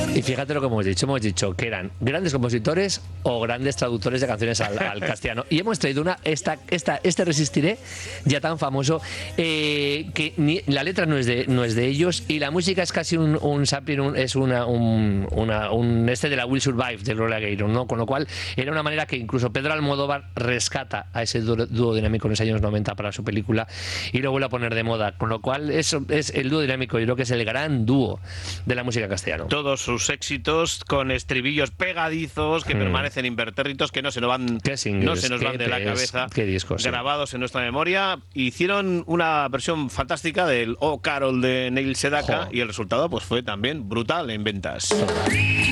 Y fíjate lo que hemos dicho que eran grandes compositores o grandes traductores de canciones al castellano. Y hemos traído este Resistiré, ya tan famoso, que la letra no es de ellos y la música es casi un sampling, es un de la Will Survive de Gloria Gaynor, ¿no? Con lo cual era una manera que incluso Pedro Almodóvar rescata a ese dúo dinámico en los años 90 para su película y lo vuelve a poner de moda, con lo cual eso es el dúo dinámico. Yo creo que es el gran dúo de la música castellana. Todos sus éxitos con estribillos pegadizos que permanecen impertérritos, que no se nos van de la cabeza, grabados en nuestra memoria. Hicieron una versión fantástica del Oh Carol de Neil Sedaka y el resultado pues fue también brutal en ventas.